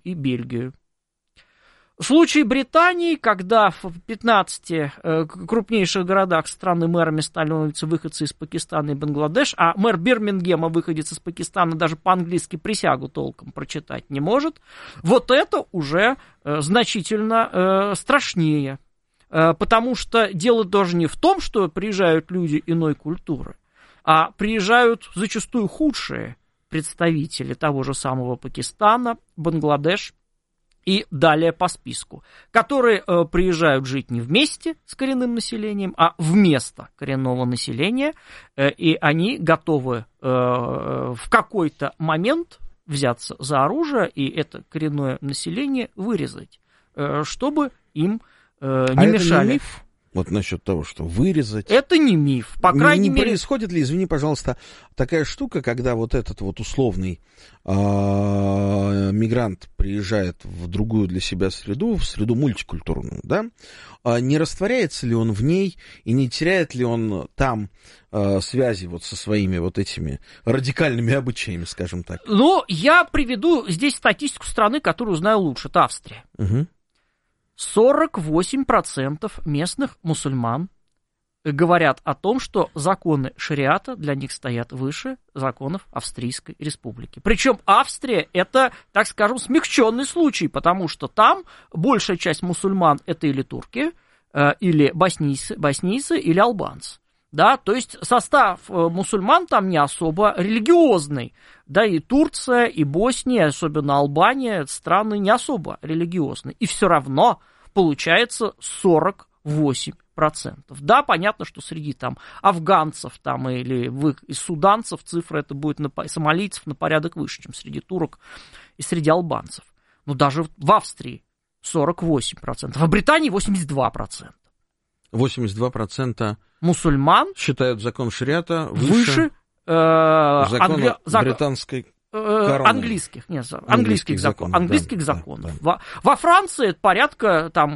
и Бельгию. Случай Британии, когда в 15 крупнейших городах страны мэрами становятся выходцы из Пакистана и Бангладеш, а мэр Бирмингема, выходец из Пакистана, даже по-английски присягу толком прочитать не может, вот это уже значительно страшнее. Потому что дело даже не в том, что приезжают люди иной культуры, а приезжают зачастую худшие представители того же самого Пакистана, Бангладеш, и далее по списку, которые приезжают жить не вместе с коренным населением, а вместо коренного населения, и они готовы в какой-то момент взяться за оружие и это коренное население вырезать, чтобы им не мешали. Это не миф? Вот насчет того, что вырезать. Это не миф. По крайней мере... происходит ли, извини, пожалуйста, такая штука, когда вот этот вот условный мигрант приезжает в другую для себя среду, в среду мультикультурную, да? Не растворяется ли он в ней и не теряет ли он там связи вот со своими вот этими радикальными обычаями, скажем так? Ну, я приведу здесь статистику страны, которую знаю лучше. Это Австрия. Угу. 48% местных мусульман говорят о том, что законы шариата для них стоят выше законов Австрийской Республики. Причем Австрия – это, так скажем, смягченный случай, потому что там большая часть мусульман – это или турки, или боснийцы, или албанцы. Да, то есть состав мусульман там не особо религиозный. Да, и Турция, и Босния, особенно Албания, страны не особо религиозные. И все равно получается 48%. Да, понятно, что среди там афганцев там, или суданцев цифра это будет сомалийцев на порядок выше, чем среди турок и среди албанцев. Но даже в Австрии 48%, а в Британии 82%. 82% мусульман считают закон шариата выше закона британской короны. Английских законов. Да. Во Франции это порядка там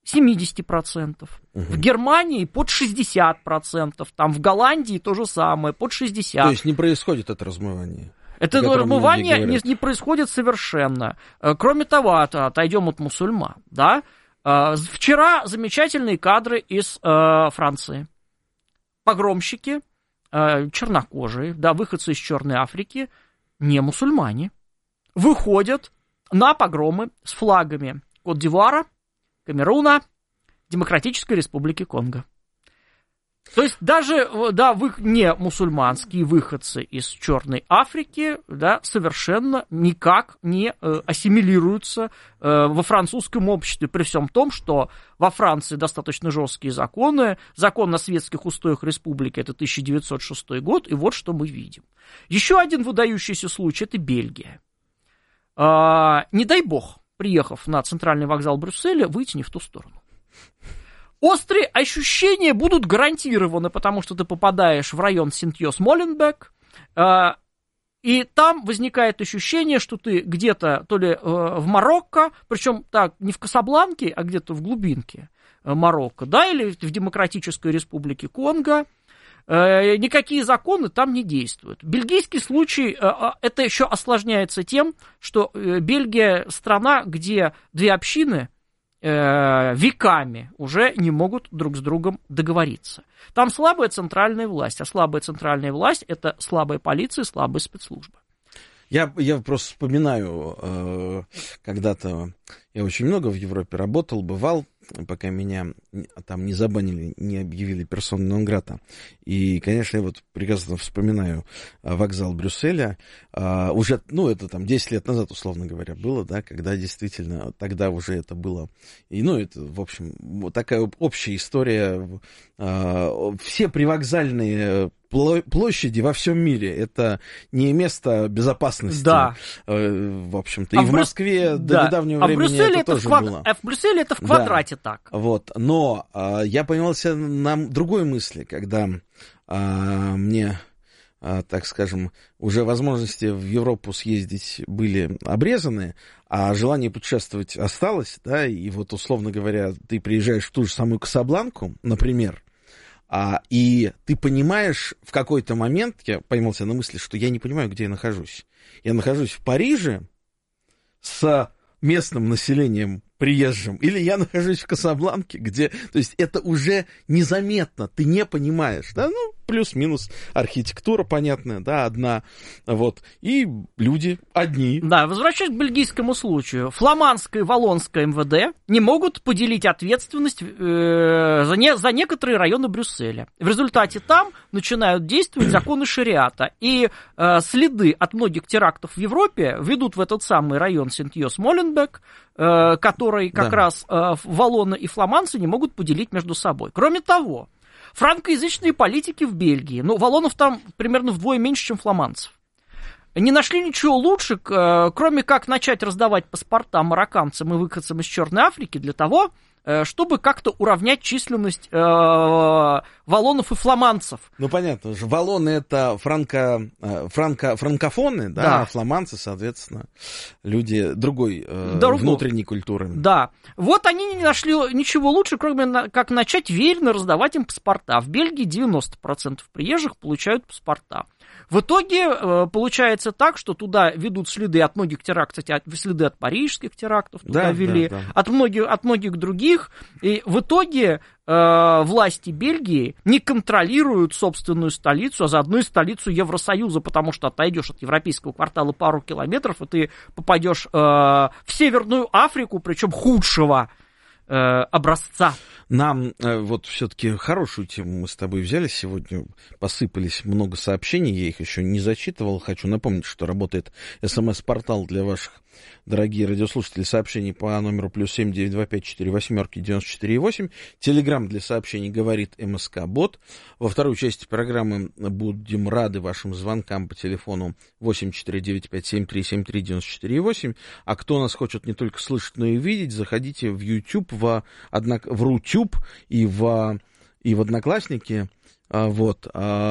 70%, в Германии под 60%, там в Голландии то же самое, под 60%. То есть не происходит это размывание? Это размывание не происходит совершенно. Кроме того, отойдем от мусульман, да? Вчера замечательные кадры из Франции. Погромщики, чернокожие, да, выходцы из Черной Африки, не мусульмане, выходят на погромы с флагами Кот-д'Ивуара, Камеруна, Демократической Республики Конго. То есть даже не мусульманские выходцы из Черной Африки, да, совершенно никак не ассимилируются во французском обществе, при всем том, что во Франции достаточно жесткие законы. Закон о светских устоях республики – это 1906 год, и вот что мы видим. Еще один выдающийся случай – это Бельгия. Не дай бог, приехав на центральный вокзал Брюсселя, выйти не в ту сторону. Острые ощущения будут гарантированы, потому что ты попадаешь в район Синтьос-Моленбек, и там возникает ощущение, что ты где-то то ли в Марокко, причем так не в Касабланке, а где-то в глубинке Марокко, да, или в Демократической Республике Конго. Никакие законы там не действуют. Бельгийский случай, это еще осложняется тем, что Бельгия страна, где две общины веками уже не могут друг с другом договориться. Там слабая центральная власть, а слабая центральная власть – это слабая полиция, слабые спецслужбы. Я просто вспоминаю, когда-то я очень много в Европе работал, бывал, пока меня там не забанили, не объявили персона нон-грата. И, конечно, я вот прекрасно вспоминаю вокзал Брюсселя. Уже, это там 10 лет назад, условно говоря, было, да, когда действительно тогда уже это было. И, это, в общем, вот такая общая история. Все привокзальные площади во всем мире — это не место безопасности, да. В общем-то. И в Москве до недавнего времени это тоже было. А в Брюсселе это в квадрате так. Вот. Но я поймался на другой мысли, когда мне, так скажем, уже возможности в Европу съездить были обрезаны, а желание путешествовать осталось, да, и вот, условно говоря, ты приезжаешь в ту же самую Касабланку, например, и ты понимаешь в какой-то момент, я поймался на мысли, что я не понимаю, где я нахожусь. Я нахожусь в Париже с местным населением приезжим, или я нахожусь в Касабланке, где, то есть это уже незаметно, ты не понимаешь, да, ну, плюс-минус архитектура понятная, да, одна, вот, и люди одни. Да, возвращаясь к бельгийскому случаю, фламандское и валлонское МВД не могут поделить ответственность за некоторые районы Брюсселя. В результате там начинают действовать законы шариата, и следы от многих терактов в Европе ведут в этот самый район Сент-Йос-Моленбек, который как раз валлоны и фламандцы не могут поделить между собой. Кроме того, франкоязычные политики в Бельгии, ну, валлонов там примерно вдвое меньше, чем фламандцев, не нашли ничего лучше, кроме как начать раздавать паспорта марокканцам и выходцам из Черной Африки для того, чтобы как-то уравнять численность валлонов и фламандцев. Ну, понятно, валлоны это франкофоны, да, а фламандцы, соответственно, люди другой внутренней культуры. Да, вот они не нашли ничего лучше, кроме как начать веерно раздавать им паспорта. В Бельгии 90% приезжих получают паспорта. В итоге получается так, что туда ведут следы от многих терактов, следы от парижских терактов туда вели, от многих других. И в итоге власти Бельгии не контролируют собственную столицу, а заодно и столицу Евросоюза, потому что отойдешь от европейского квартала пару километров, и ты попадешь в Северную Африку, причем худшего образца. Нам вот все-таки хорошую тему мы с тобой взяли сегодня, посыпались много сообщений, я их еще не зачитывал. Хочу напомнить, что работает СМС-портал для ваших, дорогие радиослушатели, сообщений по номеру +7 925 48 94 8. Телеграм для сообщений говорит МСК-бот. Во второй части программы будем рады вашим звонкам по телефону 8495 73 73 94 8. А кто нас хочет не только слышать, но и видеть, заходите в YouTube, в Рутюб и в Одноклассники. Вот,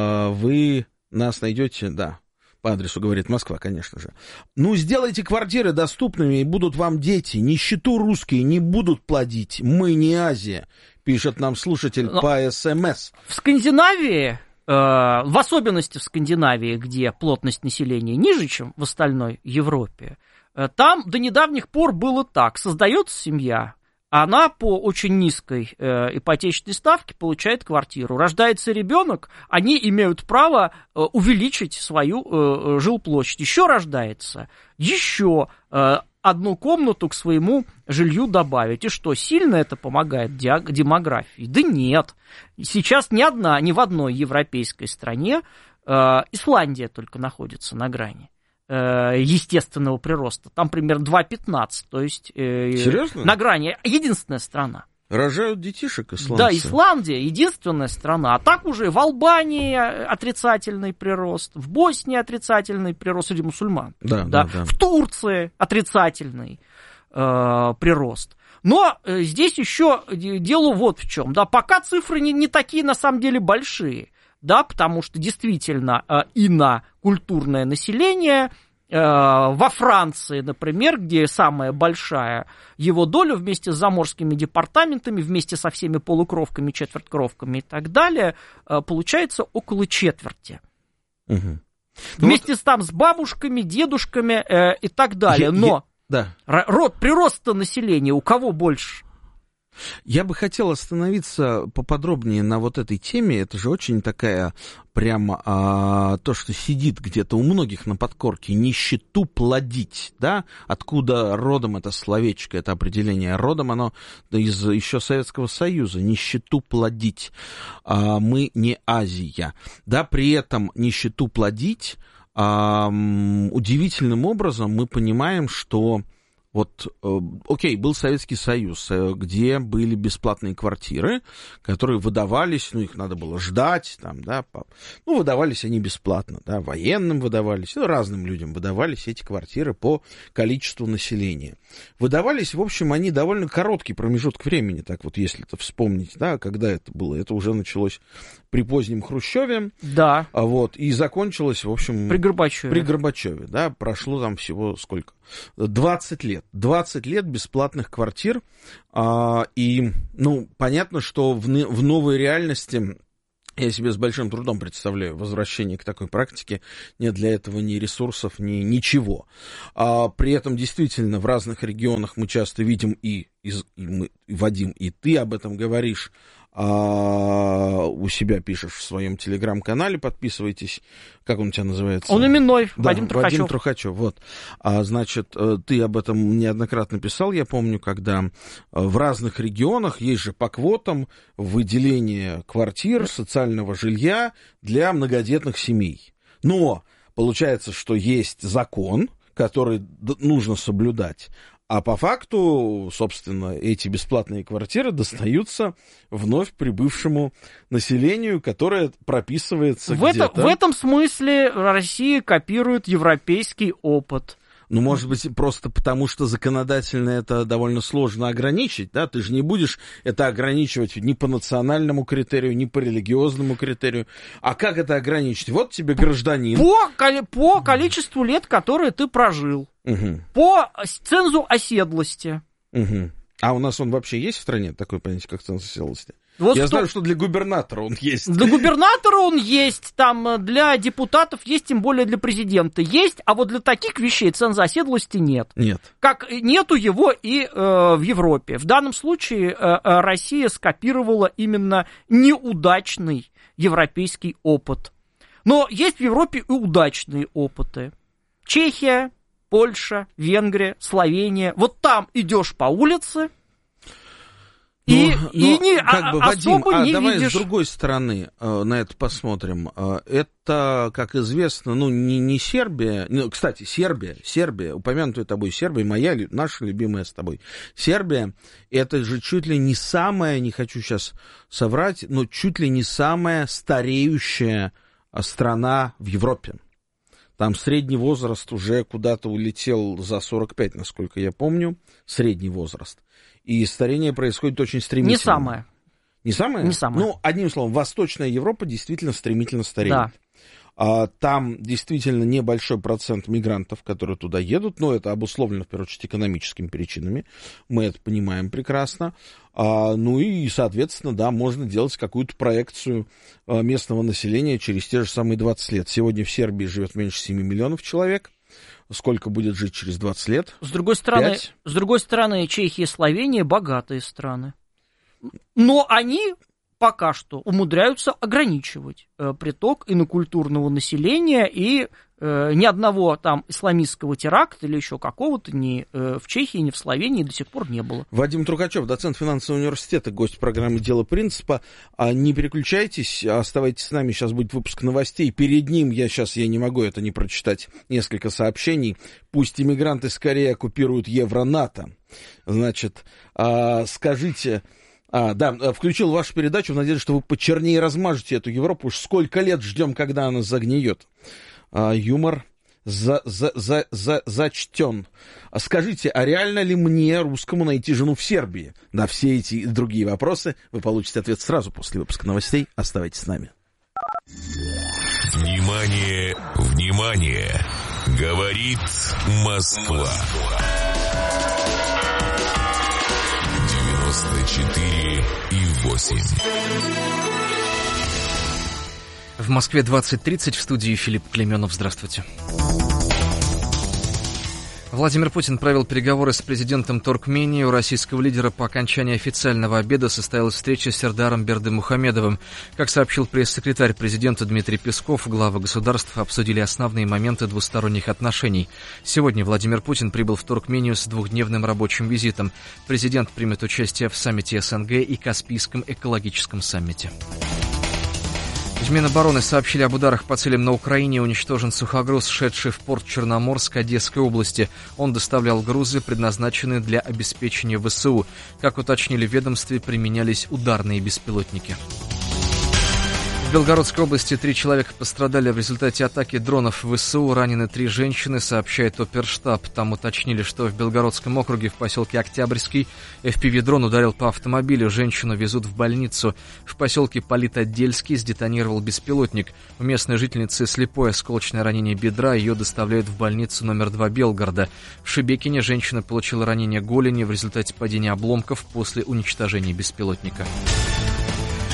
вы нас найдете, да, по адресу говорит Москва, конечно же. Ну, сделайте квартиры доступными, и будут вам дети. Нищету русские не будут плодить. Мы не Азия, пишет нам слушатель по СМС. В Скандинавии, в особенности в Скандинавии, где плотность населения ниже, чем в остальной Европе, там до недавних пор было так. Создается семья, она по очень низкой ипотечной ставке получает квартиру. Рождается ребенок, они имеют право увеличить свою жилплощадь. Еще рождается, еще одну комнату к своему жилью добавить. И что, сильно это помогает демографии? Да нет. Сейчас ни в одной европейской стране, Исландия только находится на грани естественного прироста. Там примерно 2,15, то есть серьезно? На грани. Единственная страна. Рожают детишек исландцы. Да, Исландия единственная страна. А так уже в Албании отрицательный прирост, в Боснии отрицательный прирост среди мусульман. Да. В Турции отрицательный прирост. Но здесь еще дело вот в чем. Да, пока цифры не такие на самом деле большие. Да, потому что действительно инокультурное население во Франции, например, где самая большая его доля вместе с заморскими департаментами, вместе со всеми полукровками, четверткровками и так далее, получается около четверти. Угу. Вместе с бабушками, дедушками и так далее. Но прирост населения у кого больше? Я бы хотел остановиться поподробнее на вот этой теме. Это же очень такая прямо то, что сидит где-то у многих на подкорке, нищету плодить, да? Откуда родом это словечко, это определение? Родом оно из еще Советского Союза, нищету плодить. Мы не Азия, да? При этом нищету плодить удивительным образом мы понимаем, что вот, окей, был Советский Союз, где были бесплатные квартиры, которые выдавались, ну, их надо было ждать, там, да, ну, выдавались они бесплатно, да, военным выдавались, ну, разным людям выдавались эти квартиры по количеству населения. Выдавались, в общем, они довольно короткий промежуток времени, так вот, если это вспомнить, да, когда это было. Это уже началось при позднем Хрущеве. Да. Вот, и закончилось, в общем... При Горбачеве, да, прошло там всего сколько? 20 лет. 20 лет бесплатных квартир. И, ну, понятно, что в новой реальности Я себе с большим трудом представляю возвращение к такой практике. Нет для этого ни ресурсов, ни ничего. При этом действительно в разных регионах мы часто видим, Вадим, и ты об этом говоришь, у себя пишешь в своем телеграм-канале, подписывайтесь. Как он у тебя называется? Он именной, да, Вадим Трухачев. Вадим Трухачев, вот. Значит, ты об этом неоднократно писал, я помню, когда в разных регионах есть же по квотам выделение квартир, социального жилья для многодетных семей. Но получается, что есть закон, который нужно соблюдать, а по факту, собственно, эти бесплатные квартиры достаются вновь прибывшему населению, которое прописывается где-то. В этом смысле Россия копирует европейский опыт. Ну, может быть, просто потому, что законодательно это довольно сложно ограничить, да? Ты же не будешь это ограничивать ни по национальному критерию, ни по религиозному критерию. А как это ограничить? Вот тебе гражданин. По количеству лет, которые ты прожил. Угу. По цензу оседлости. Угу. А у нас он вообще есть в стране, такое понятие, как ценз оседлости? Вот я знаю, что для губернатора он есть. Для губернатора он есть, там для депутатов есть, тем более для президента есть, а вот для таких вещей ценза оседлости нет. Нет. Как нету его и в Европе. В данном случае Россия скопировала именно неудачный европейский опыт. Но есть в Европе и удачные опыты. Чехия, Польша, Венгрия, Словения. Вот там идешь по улице, Вадим, давай видишь. с другой стороны на это посмотрим. Это, как известно, не Сербия. Кстати, Сербия, упомянутая тобой Сербия, наша любимая с тобой Сербия, это же чуть ли не самая, не хочу сейчас соврать, но чуть ли не самая стареющая страна в Европе. Там средний возраст уже куда-то улетел за 45, насколько я помню, средний возраст. И старение происходит очень стремительно. Не самое. Не самое? Не самое. Ну, одним словом, Восточная Европа действительно стремительно стареет. Да. Там действительно небольшой процент мигрантов, которые туда едут, но это обусловлено, в первую очередь, экономическими причинами. Мы это понимаем прекрасно. Ну и, соответственно, да, можно делать какую-то проекцию местного населения через те же самые 20 лет. Сегодня в Сербии живет меньше 7 миллионов человек. Сколько будет жить через 20 лет? С другой стороны, Чехия и Словения богатые страны. Но они пока что умудряются ограничивать приток инокультурного населения, и ни одного там исламистского теракта или еще какого-то ни в Чехии, ни в Словении до сих пор не было. Вадим Трухачев, доцент финансового университета, гость программы «Дело принципа». Не переключайтесь, оставайтесь с нами, сейчас будет выпуск новостей. Перед ним я не могу это не прочитать, несколько сообщений. Пусть иммигранты скорее оккупируют Евро-НАТО. Значит, скажите... включил вашу передачу в надежде, что вы почернее размажете эту Европу. Уж сколько лет ждем, когда она загниет. Юмор зачтен. Скажите, а реально ли мне, русскому, найти жену в Сербии? На все эти и другие вопросы вы получите ответ сразу после выпуска новостей. Оставайтесь с нами. Внимание, внимание! Говорит Москва. 94,8. В Москве 20:30, в студии Филипп Клеменов. Здравствуйте. Владимир Путин провел переговоры с президентом Туркмении. У российского лидера по окончании официального обеда состоялась встреча с Сердаром Бердымухамедовым. Как сообщил пресс-секретарь президента Дмитрий Песков, главы государств обсудили основные моменты двусторонних отношений. Сегодня Владимир Путин прибыл в Туркмению с двухдневным рабочим визитом. Президент примет участие в саммите СНГ и Каспийском экологическом саммите. В Минобороны сообщили об ударах по целям на Украине. Уничтожен сухогруз, шедший в порт Черноморск Одесской области. Он доставлял грузы, предназначенные для обеспечения ВСУ. Как уточнили в ведомстве, применялись ударные беспилотники. В Белгородской области 3 человека пострадали в результате атаки дронов ВСУ. Ранены 3 женщины, сообщает Оперштаб. Там уточнили, что в Белгородском округе в поселке Октябрьский FPV-дрон ударил по автомобилю. Женщину везут в больницу. В поселке Политотдельский сдетонировал беспилотник. У местной жительницы слепое осколочное ранение бедра. Ее доставляют в больницу номер 2 Белгорода. В Шебекине женщина получила ранение голени в результате падения обломков после уничтожения беспилотника. В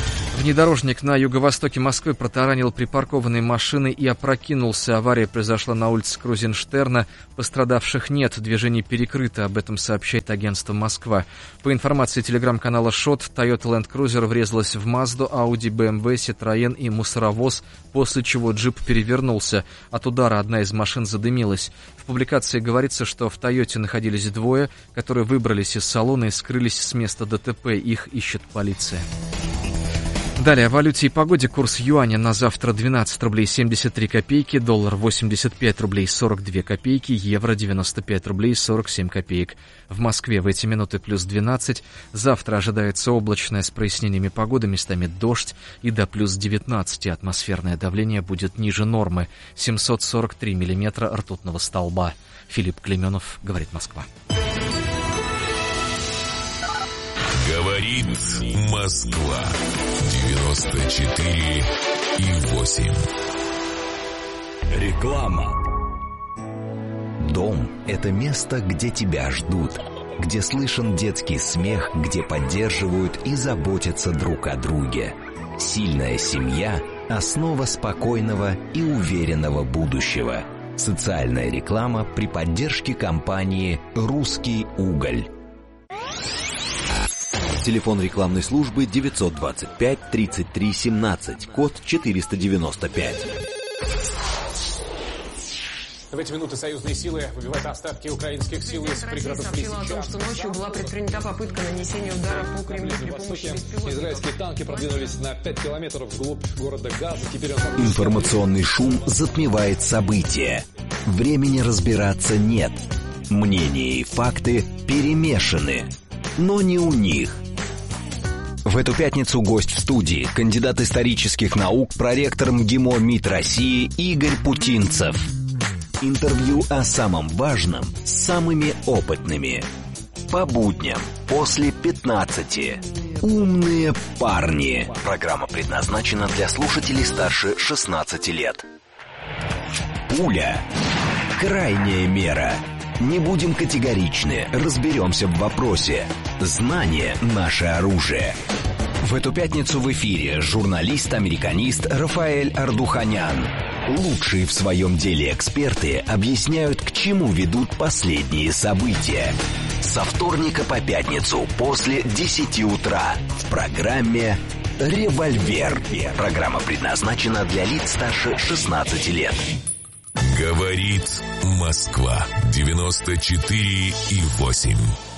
Внедорожник на юго-востоке Москвы протаранил припаркованные машины и опрокинулся. Авария произошла на улице Крузенштерна. Пострадавших нет, движение перекрыто, об этом сообщает агентство «Москва». По информации телеграм-канала ШОТ, Toyota Land Cruiser врезалась в Мазду, Audi, BMW, Citroёn и мусоровоз, после чего джип перевернулся. От удара одна из машин задымилась. В публикации говорится, что в «Тойоте» находились двое, которые выбрались из салона и скрылись с места ДТП. Их ищет полиция. Далее о валюте и погоде. Курс юаня на завтра 12 рублей 73 копейки, доллар 85 рублей 42 копейки, евро 95 рублей 47 копеек. В Москве в эти минуты плюс 12. Завтра ожидается облачное с прояснениями погоды, местами дождь и до плюс 19. Атмосферное давление будет ниже нормы. 743 миллиметра ртутного столба. Филипп Клейменов, говорит Москва. Говорит Москва. 94,8. Реклама. Дом – это место, где тебя ждут, где слышен детский смех, где поддерживают и заботятся друг о друге. Сильная семья – основа спокойного и уверенного будущего. Социальная реклама при поддержке компании «Русский уголь». Телефон рекламной службы 925-33-17, код 495. В эти минуты союзные силы выбивают остатки украинских сил из пригородов Лисичанска. Сообщила о том, что ночью была предпринята попытка нанесения удара по Кремлю при помощи беспилотников. Израильские танки продвинулись на 5 километров вглубь города Газа. Теперь Информационный шум затмевает события. Времени разбираться нет. Мнения и факты перемешаны. Но не у них. В эту пятницу гость в студии, кандидат исторических наук, проректор МГИМО МИД России Игорь Путинцев. Интервью о самом важном с самыми опытными. По будням после 15. Умные парни. Программа предназначена для слушателей старше 16 лет. Пуля. Крайняя мера. Не будем категоричны, разберемся в вопросе. Знание – наше оружие. В эту пятницу в эфире журналист-американист Рафаэль Ардуханян. Лучшие в своем деле эксперты объясняют, к чему ведут последние события. Со вторника по пятницу после 10 утра в программе «Револьвер». Программа предназначена для лиц старше 16 лет. Говорит Москва. 94,8.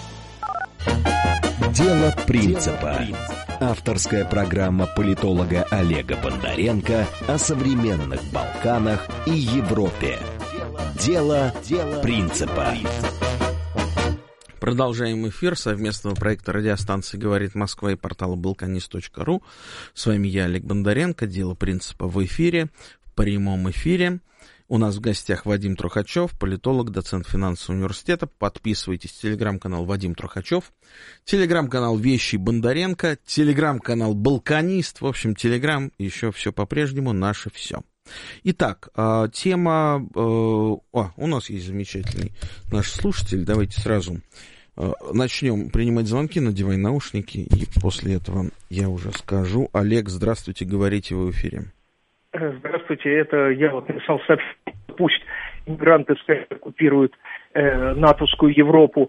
Дело принципа. Авторская программа политолога Олега Бондаренко о современных Балканах и Европе. Дело принципа. Продолжаем эфир совместного проекта радиостанции «Говорит Москва» и портала balkanist.ru. С вами я, Олег Бондаренко. Дело принципа в эфире, в прямом эфире. У нас в гостях Вадим Трухачев, политолог, доцент финансового университета. Подписывайтесь, телеграм-канал Вадим Трухачев, телеграм-канал Вещи Бондаренко, телеграм-канал Балканист. В общем, телеграм, еще все по-прежнему, наше все. Итак, тема... у нас есть замечательный наш слушатель. Давайте сразу начнем принимать звонки, надевай наушники, и после этого я уже скажу. Олег, здравствуйте, говорите вы в эфире. Здравствуйте, это я написал сообщение, пусть иммигранты оккупируют натовскую Европу.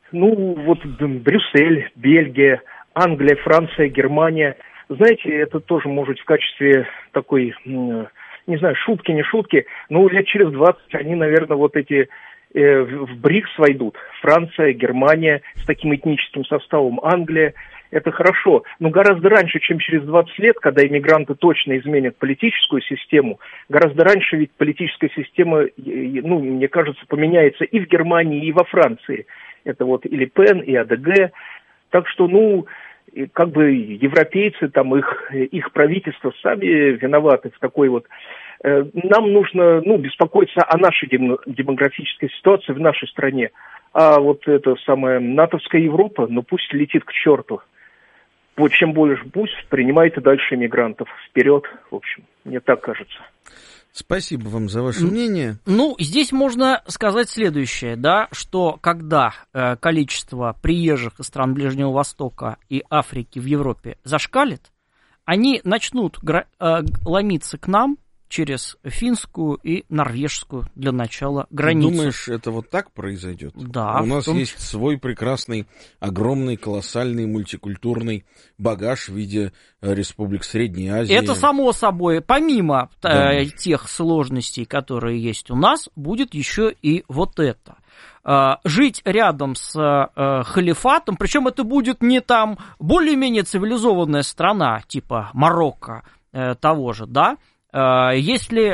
Брюссель, Бельгия, Англия, Франция, Германия. Знаете, это тоже может в качестве такой, не знаю, шутки, не шутки, но лет через 20 они, наверное, в БРИКС войдут. Франция, Германия с таким этническим составом, Англия. Это хорошо, но гораздо раньше, чем через 20 лет, когда иммигранты точно изменят политическую систему, гораздо раньше ведь политическая система, мне кажется, поменяется и в Германии, и во Франции. Это и Ле Пен, и АДГ. Так что, европейцы, их правительства сами виноваты в такой нам нужно, беспокоиться о нашей демографической ситуации в нашей стране. А эта самая натовская Европа, пусть летит к черту. Чем больше, пусть принимает и дальше иммигрантов. Вперед, в общем, мне так кажется. Спасибо вам за ваше мнение. Здесь можно сказать следующее, что когда количество приезжих из стран Ближнего Востока и Африки в Европе зашкалит, они начнут ломиться к нам через финскую и норвежскую для начала границу. Думаешь, это вот так произойдет? Да. У нас есть свой прекрасный, огромный, колоссальный, мультикультурный багаж в виде республик Средней Азии. Это само собой. Помимо тех сложностей, которые есть у нас, будет еще и вот это. Жить рядом с халифатом, причем это будет не там более-менее цивилизованная страна, типа Марокко того же, да? Если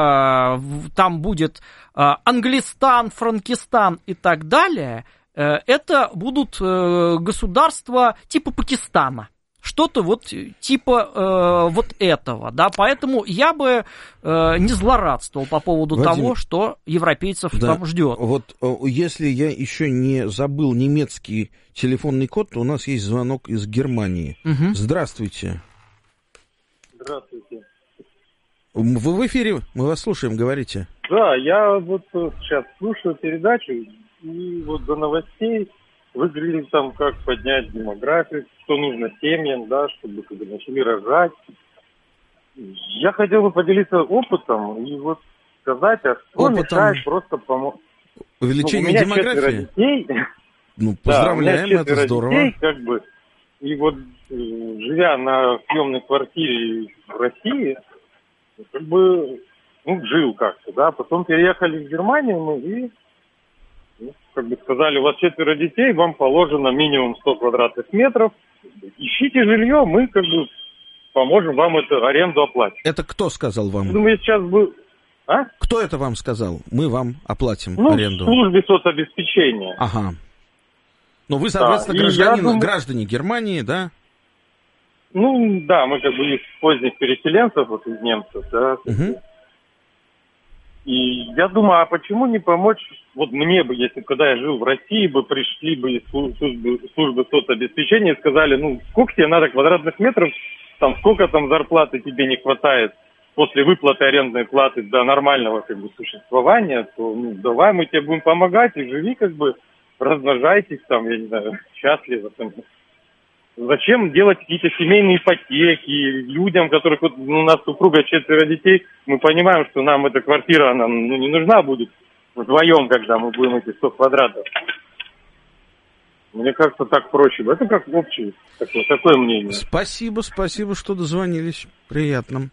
там будет Англистан, Франкистан и так далее, это будут государства типа Пакистана. Что-то вот типа вот этого, да, поэтому я бы не злорадствовал по поводу того, что европейцев там ждет. Вот если я еще не забыл немецкий телефонный код, то у нас есть звонок из Германии. Угу. Здравствуйте. Здравствуйте. Вы в эфире, мы вас слушаем, говорите. Да, я вот сейчас слушаю передачу, и вот до новостей вы говорили там, как поднять демографию, что нужно семьям, да, чтобы когда начали рожать. Я хотел бы поделиться опытом и вот сказать, а что мешает просто помочь. Увеличение демографии? Детей. Ну, поздравляем, да, это здорово. Детей, как бы, и вот живя на съемной квартире в России, как бы, жил как-то, да, потом переехали в Германию, мы и, как бы сказали, у вас 4 детей, вам положено минимум 100 квадратных метров, ищите жилье, мы, как бы, поможем вам эту аренду оплатить. Это кто сказал вам? Думаю, сейчас бы... А? Кто это вам сказал? Мы вам оплатим аренду. В службе соцобеспечения. Ага. Ну, вы, соответственно, граждане Германии, да? Ну, да, мы как бы из поздних переселенцев, вот из немцев, да. Угу. И я думаю, а почему не помочь, вот мне бы, если когда я жил в России, бы пришли бы из службы соцобеспечения и сказали, сколько тебе надо квадратных метров, там, сколько там зарплаты тебе не хватает после выплаты арендной платы до нормального, как бы, существования, то, давай мы тебе будем помогать и живи, как бы, размножайтесь там, я не знаю, счастливо там. Зачем делать какие-то семейные ипотеки людям, у которых вот, у нас супруга 4 детей, мы понимаем, что нам эта квартира, она не нужна будет вдвоем, когда мы будем эти 100 квадратов. Мне кажется, так проще. Это как общее такое мнение. Спасибо, что дозвонились. Приятно.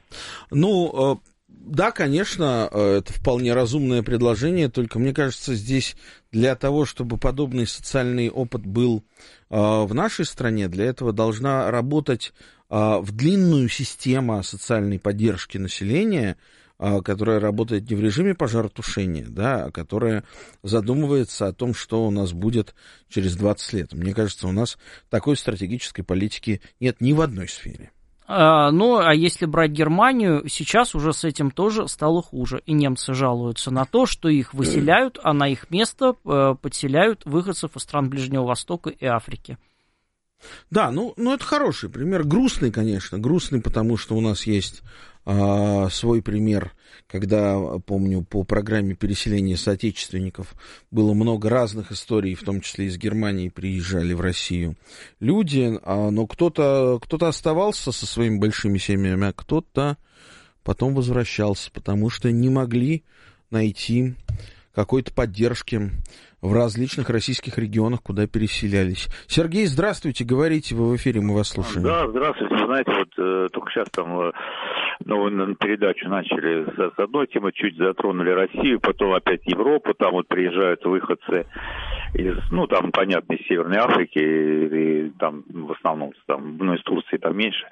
Да, конечно, это вполне разумное предложение, только мне кажется, здесь для того, чтобы подобный социальный опыт был в нашей стране, для этого должна работать в длинную система социальной поддержки населения, которая работает не в режиме пожаротушения, да, а которая задумывается о том, что у нас будет через 20 лет. Мне кажется, у нас такой стратегической политики нет ни в одной сфере. А если брать Германию, сейчас уже с этим тоже стало хуже. И немцы жалуются на то, что их выселяют, а на их место подселяют выходцев из стран Ближнего Востока и Африки. Да, это хороший пример. Грустный, конечно. Грустный, потому что у нас есть свой пример, когда, помню, по программе переселения соотечественников было много разных историй, в том числе из Германии приезжали в Россию люди, но кто-то оставался со своими большими семьями, а кто-то потом возвращался, потому что не могли найти какой-то поддержки в различных российских регионах, куда переселялись. Сергей, здравствуйте, говорите, вы в эфире, мы вас слушаем. Да, здравствуйте, вы знаете, вот только сейчас там новую передачу начали с одной темы, чуть затронули Россию, потом опять Европу, там вот приезжают выходцы из, там, понятно, из Северной Африки, и там в основном там, из Турции там меньше,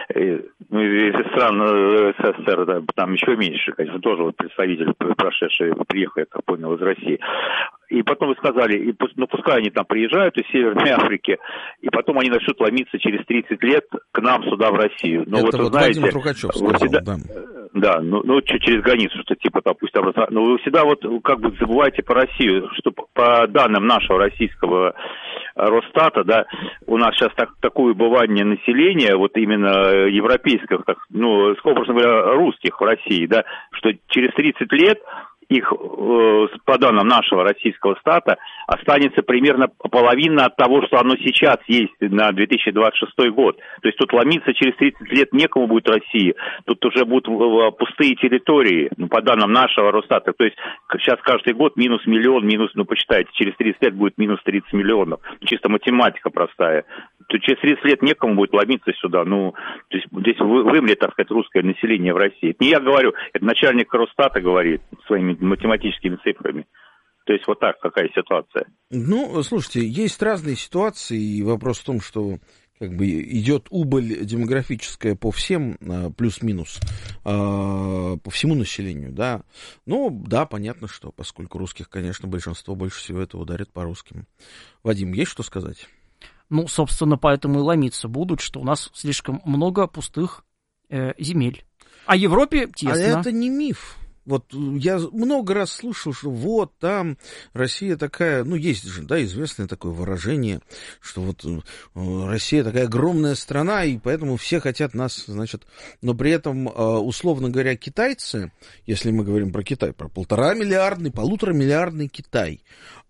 из стран СССР да, там еще меньше, конечно, тоже вот представители прошедшие приехали, я так понял, из России. И потом вы сказали, пускай они там приезжают из Северной Африки, и потом они начнут ломиться через 30 лет к нам сюда, в Россию. Но это вот знаете, Владимир Трухачев сказал, всегда, да. Через границу, что типа, допустим, но вы всегда вот как бы забываете по Россию, что по данным нашего российского Росстата, да, у нас сейчас такое убывание населения, вот именно европейского, образно говоря, русских в России, да, что через 30 лет их, по данным нашего российского стата, останется примерно половина от того, что оно сейчас есть на 2026 год. То есть тут ломиться через 30 лет некому будет в России. Тут уже будут пустые территории, по данным нашего Росстата. То есть сейчас каждый год минус миллион, посчитайте, через 30 лет будет минус 30 миллионов. Чисто математика простая. То через 30 лет некому будет ломиться сюда. То есть здесь вымрет, так сказать, русское население в России. Это не я говорю, это начальник Росстата говорит своими математическими цифрами. То есть вот так, какая ситуация. Слушайте, есть разные ситуации, и вопрос в том, что идет убыль демографическая по всем, плюс-минус, по всему населению, да. Да, понятно, что поскольку русских, конечно, большинство больше всего это ударит по русским. Вадим, есть что сказать? Собственно, поэтому и ломиться будут, что у нас слишком много пустых земель. А Европе тесно. А это не миф. Я много раз слышал, что там Россия такая, есть же, да, известное такое выражение, что Россия такая огромная страна, и поэтому все хотят нас, но при этом, условно говоря, китайцы, если мы говорим про Китай, про 1,5-миллиардный Китай,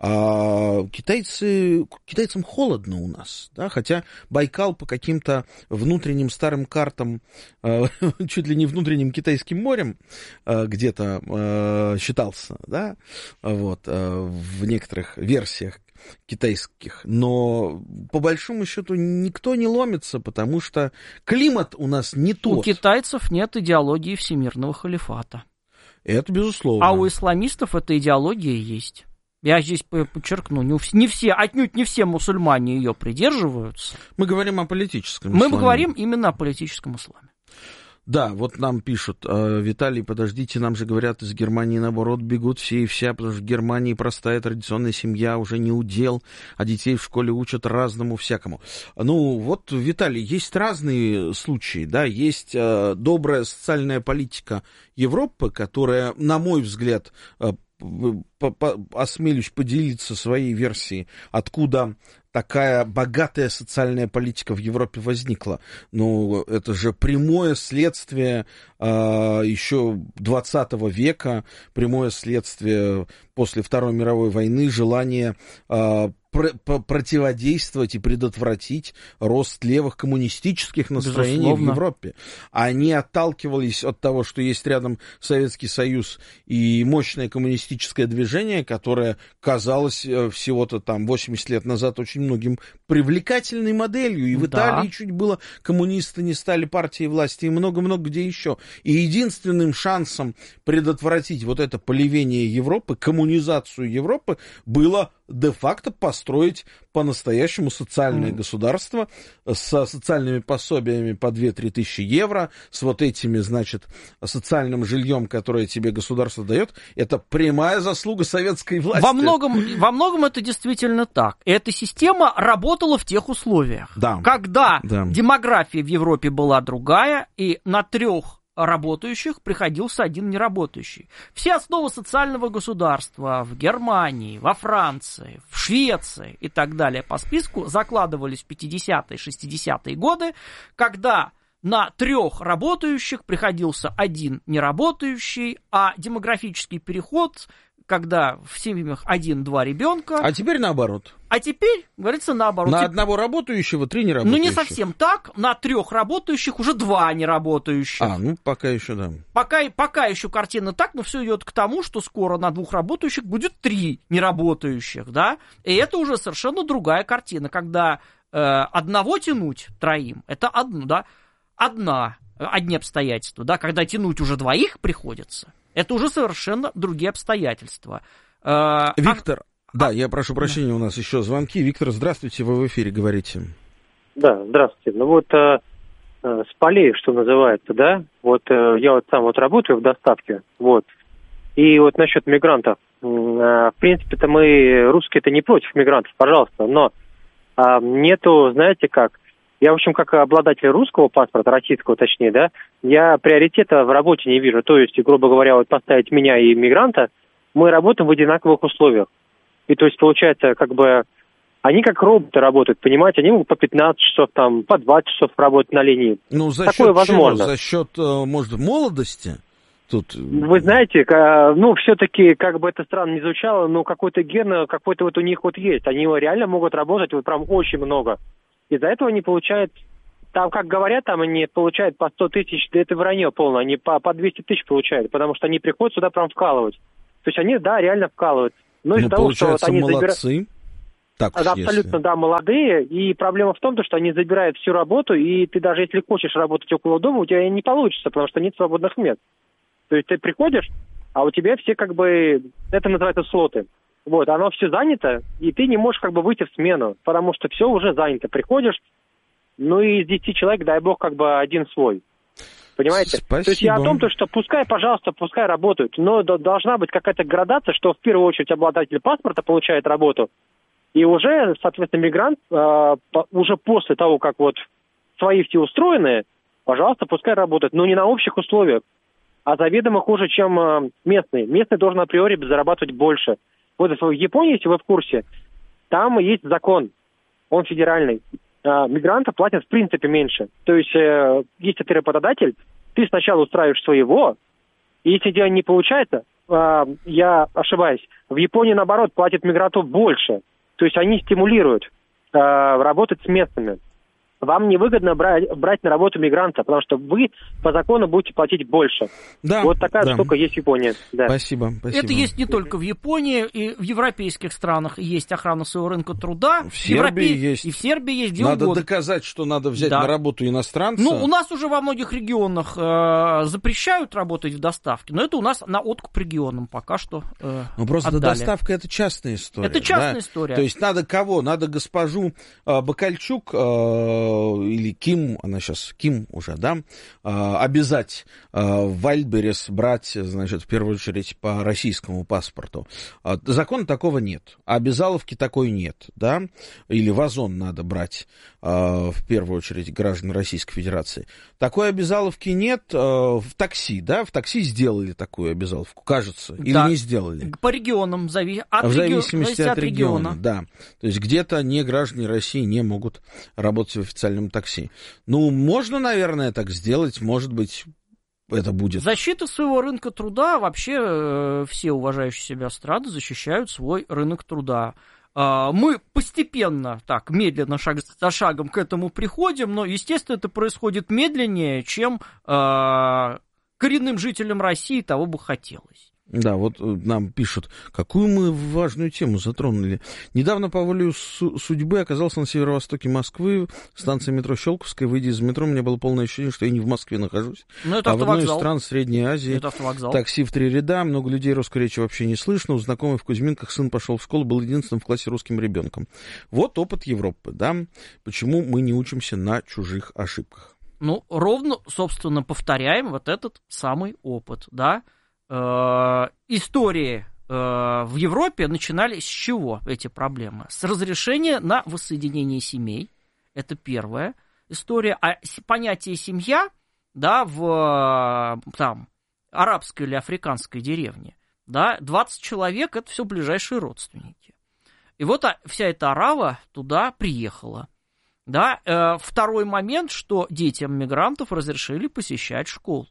китайцам холодно у нас, да, хотя Байкал по каким-то внутренним старым картам, чуть ли не внутренним Китайским морем, где-то считался, да, в некоторых версиях китайских, но по большому счету никто не ломится, потому что климат у нас не тот. У китайцев нет идеологии всемирного халифата. Это безусловно. А у исламистов эта идеология есть. Я здесь подчеркну, отнюдь не все мусульмане ее придерживаются. Мы говорим о политическом исламе. Мы говорим именно о политическом исламе. Да, нам пишут, Виталий, подождите, нам же говорят, из Германии, наоборот, бегут все и вся, потому что в Германии простая традиционная семья уже не удел, а детей в школе учат разному всякому. Виталий, есть разные случаи, да, есть добрая социальная политика Европы, которая, на мой взгляд, осмелюсь поделиться своей версией, откуда такая богатая социальная политика в Европе возникла. Это же прямое следствие еще 20 века, прямое следствие после Второй мировой войны, желание противодействовать и предотвратить рост левых коммунистических настроений в Европе. Они отталкивались от того, что есть рядом Советский Союз и мощное коммунистическое движение, которое казалось всего-то 80 лет назад очень многим привлекательной моделью. И в Италии чуть было коммунисты не стали партией власти, и много-много где еще. И единственным шансом предотвратить это поливение Европы, коммунизацию Европы, было де-факто построить по-настоящему социальное государство со социальными пособиями по 2-3 тысячи евро, с этими, социальным жильем, которое тебе государство дает. Это прямая заслуга советской власти. Во многом это действительно так. Эта система работала в тех условиях, когда демография в Европе была другая, и на 3 работающих приходился 1 неработающий. Все основы социального государства в Германии, во Франции, в Швеции и так далее по списку закладывались в 50-е, 60-е годы, когда на 3 работающих приходился 1 неработающий, а демографический переход, когда в семьях 1-2 ребенка. А теперь наоборот. А теперь, говорится, наоборот. На 1 работающего 3 неработающих. Не совсем так. На 3 работающих уже 2 неработающих. Пока еще, да. Пока еще картина так, но все идет к тому, что скоро на 2 работающих будет 3 неработающих, да. И это уже совершенно другая картина, когда одного тянуть 3, это одни обстоятельства, да, когда тянуть уже 2 приходится. Это уже совершенно другие обстоятельства. Виктор, я прошу прощения, у нас еще звонки. Виктор, здравствуйте, вы в эфире, говорите. Да, здравствуйте. С полей, что называется, да, я сам работаю в доставке, и насчет мигрантов. В принципе-то мы, русские-то, не против мигрантов, пожалуйста, но нету, знаете как, я, в общем, как обладатель русского паспорта, российского точнее, да, я приоритета в работе не вижу. То есть, грубо говоря, поставить меня и мигранта, мы работаем в одинаковых условиях. И то есть, получается, они как роботы работают, понимаете, они могут по 15 часов, по 20 часов работать на линии. За Такое счет возможно. Чего? За счет, может, молодости? тут... Вы знаете, все-таки, как бы это странно ни звучало, но какой-то ген, какой-то вот у них вот есть. Они реально могут работать вот прям очень много. Из-за этого они получают, там, как говорят, там они получают по 100 тысяч, да это вранье полное, они по 200 тысяч получают, потому что они приходят сюда прям вкалывать. То есть они, да, реально вкалывают. Но из-за того, что вот они молодцы. Так уж абсолютно, если. да, молодые, и проблема в том, что они забирают всю работу, и ты даже если хочешь работать около дома, у тебя не получится, потому что нет свободных мест. То есть ты приходишь, а у тебя все как бы, это называется слоты. Вот, оно все занято, и ты не можешь как бы выйти в смену, потому что все уже занято. Приходишь, ну и из 10 человек, дай бог, как бы один свой. Понимаете? Спасибо. То есть я о том, что пускай, пожалуйста, пускай работают, но должна быть какая-то градация, что в первую очередь обладатель паспорта получает работу, и уже, соответственно, мигрант, уже после того, как вот свои все устроены, пожалуйста, пускай работает, но не на общих условиях, а заведомо хуже, чем местный. Местный должен априори зарабатывать больше. Вот в Японии, если вы в курсе, там есть закон, он федеральный. Мигранты платят в принципе меньше. То есть, если ты работодатель, ты сначала устраиваешь своего, и если дело не получается, я ошибаюсь, в Японии, наоборот, платят мигранту больше. То есть они стимулируют работать с местными. Вам невыгодно брать на работу мигранта, потому что вы по закону будете платить больше. Да, вот такая да. штука есть в Японии. Да. Спасибо. Это есть не только в Японии, и в европейских странах есть охрана своего рынка труда. В Сербии есть. И в Сербии есть. Где надо угодно. Доказать, что надо взять на работу иностранца. Ну, у нас уже во многих регионах запрещают работать в доставке, но это у нас на откуп регионам пока что Ну, просто отдали. Доставка — это частная история. Это частная история. То есть надо кого? Надо госпожу Бакальчук или Ким, она сейчас Ким уже, да, обязать в Вайлдберрис брать, значит, в первую очередь по российскому паспорту. Закона такого нет, обязаловки такой нет, да, или в Озон надо брать в первую очередь граждан Российской Федерации. Такой обязаловки нет в такси, да, в такси сделали такую обязаловку, кажется, или да. Не сделали. По регионам, в зависимости от региона, да. То есть где-то не граждане России не могут работать в официальном такси. Ну, можно, наверное, так сделать, может быть, это будет. Защита своего рынка труда, вообще все уважающие себя страны защищают свой рынок труда. Мы постепенно, так, медленно, шаг за шагом к этому приходим, но, естественно, это происходит медленнее, чем коренным жителям России того бы хотелось. Да, вот нам пишут, какую мы важную тему затронули. Недавно по воле судьбы оказался на северо-востоке Москвы, станция метро Щелковская. Выйдя из метро, у меня было полное ощущение, что я не в Москве нахожусь, а в одной из стран Средней Азии. Такси в 3 ряда, много людей, русской речи вообще не слышно. У знакомых в Кузьминках сын пошел в школу, был единственным в классе русским ребенком. Вот опыт Европы, да? Почему мы не учимся на чужих ошибках? Ну, ровно, собственно, повторяем вот этот самый опыт, да? Истории в Европе начинались с чего эти проблемы? С разрешения на воссоединение семей. Это первая история. А понятие семья, да, в там, арабской или африканской деревне, да, 20 человек — это все ближайшие родственники. И вот вся эта арава туда приехала. Да. Второй момент, что детям мигрантов разрешили посещать школу.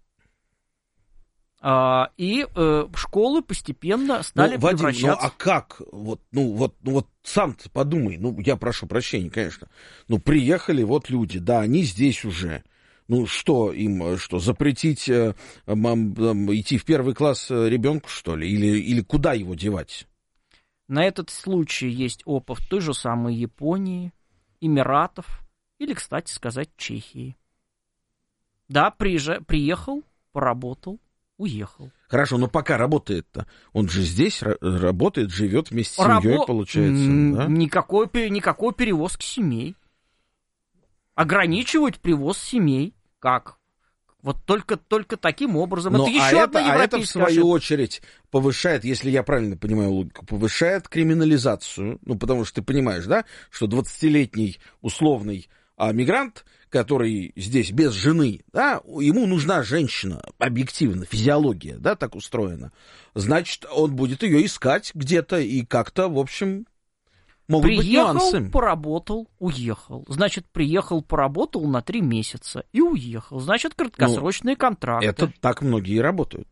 И школы постепенно стали превращаться... Вадим, ну а как? Вот сам-то подумай, я прошу прощения, конечно. Приехали вот люди, да, они здесь уже. Что им, запретить идти в первый класс ребенку, что ли? Или куда его девать? На этот случай есть опыт той же самой Японии, Эмиратов или, кстати сказать, Чехии. Да, приехал, поработал, уехал. Хорошо, но пока работает-то. Он же здесь работает, живет вместе с семьей, получается. Да? Никакой перевозки семей. Ограничивать привоз семей. Как? Вот только таким образом. Но, это еще одна европейская это, в свою очередь, повышает, если я правильно понимаю логику, повышает криминализацию. Потому что ты понимаешь, да, что 20-летний условный мигрант, который здесь без жены, да, ему нужна женщина, объективно, физиология, да, так устроена. Значит, он будет ее искать где-то и как-то, в общем, Могут быть нюансы. Приехал, поработал, уехал. Значит, приехал, поработал на 3 месяца и уехал. Значит, краткосрочные контракты. Это так многие работают.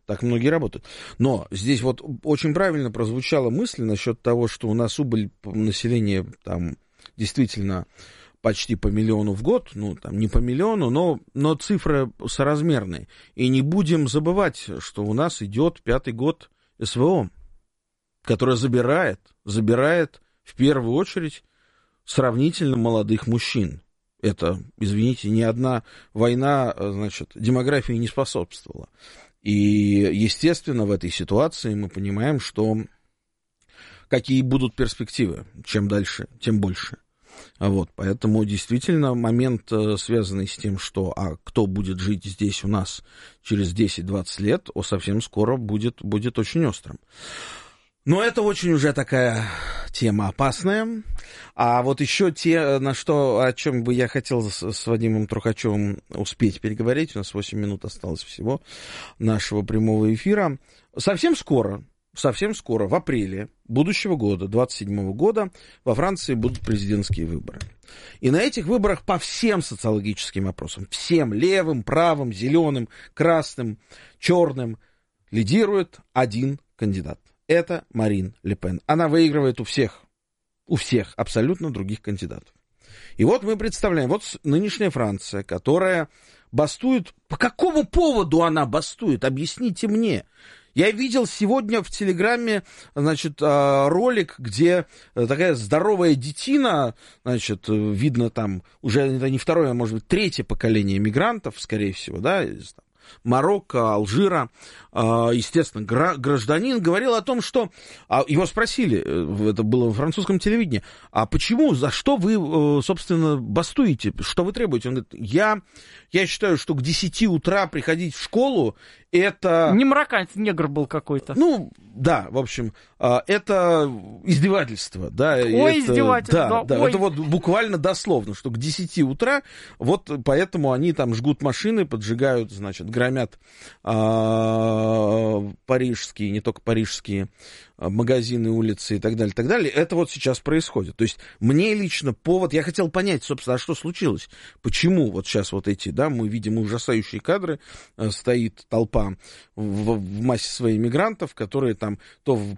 Но здесь вот очень правильно прозвучала мысль насчет того, что у нас убыль населения там действительно почти по миллиону в год, ну, там, не по миллиону, но цифры соразмерные. И не будем забывать, что у нас идет 5-й год СВО, которая забирает в первую очередь сравнительно молодых мужчин. Это, извините, ни одна война, значит, демографии не способствовала. И, естественно, в этой ситуации мы понимаем, что какие будут перспективы. Чем дальше, тем больше. Вот, поэтому действительно момент, связанный с тем, что кто будет жить здесь у нас через 10-20 лет, совсем скоро будет очень острым. Но это очень уже такая тема опасная. А вот еще о чем бы я хотел с Вадимом Трухачевым успеть переговорить, у нас 8 минут осталось всего нашего прямого эфира. Совсем скоро, в апреле будущего года, 27 года, во Франции будут президентские выборы. И на этих выборах по всем социологическим опросам, всем левым, правым, зеленым, красным, черным, лидирует один кандидат. Это Марин Ле Пен. Она выигрывает у всех абсолютно других кандидатов. И вот мы представляем, вот нынешняя Франция, которая бастует. По какому поводу она бастует? Объясните мне. Я видел сегодня в Телеграме, значит, ролик, где такая здоровая детина, значит, видно там уже это не второе, а может быть, 3-е поколение мигрантов, скорее всего, да, из Марокко, Алжира, естественно, гражданин говорил о том, что... Его спросили, это было в французском телевидении, а почему, за что вы, собственно, бастуете, что вы требуете? Он говорит, я считаю, что к 10 утра приходить в школу, это... Не марокканец, негр был какой-то. Ну, да, в общем, это издевательство. Да, издевательство. Да, это вот буквально дословно, что к 10 утра, вот поэтому они там жгут машины, поджигают, значит, громят парижские, не только парижские магазины, улицы и так далее, так далее. Это вот сейчас происходит. То есть мне лично повод, я хотел понять, собственно, а что случилось? Почему вот сейчас вот эти, да, мы видим ужасающие кадры, стоит толпа в массе своих мигрантов, которые там то в